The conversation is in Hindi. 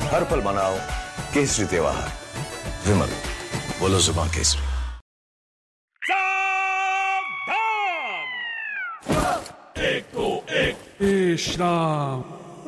हर पल मनाओ केसरी त्योहार। विमल, बोलो जुबान केसरी। एक को एक। श्राम